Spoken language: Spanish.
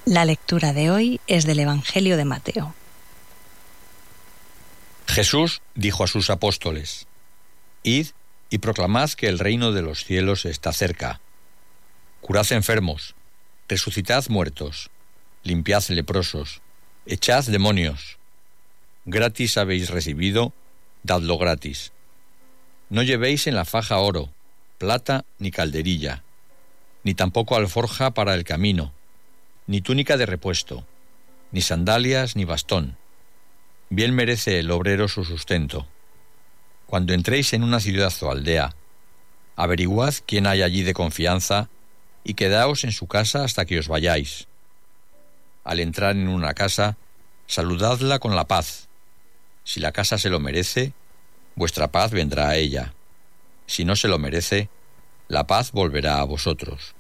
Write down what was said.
La lectura de hoy es del Evangelio de Mateo. Jesús dijo a sus apóstoles: Id y proclamad que el reino de los cielos está cerca. Curad enfermos, resucitad muertos, limpiad leprosos, echad demonios. Gratis habéis recibido, dadlo gratis. No llevéis en la faja oro, plata ni calderilla, ni tampoco alforja para el camino, ni túnica de repuesto, ni sandalias ni bastón. Bien merece el obrero su sustento. Cuando entréis en una ciudad o aldea, averiguad quién hay allí de confianza y quedaos en su casa hasta que os vayáis. Al entrar en una casa, saludadla con la paz. Si la casa se lo merece, vuestra paz vendrá a ella. Si no se lo merece, la paz volverá a vosotros.